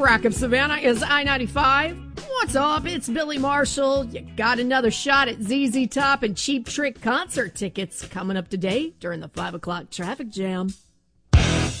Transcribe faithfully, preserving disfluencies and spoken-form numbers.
Rock of Savannah is I ninety-five. What's up? It's Billy Marshall. You got another shot at Z Z Top and Cheap Trick concert tickets coming up today during the five o'clock traffic jam.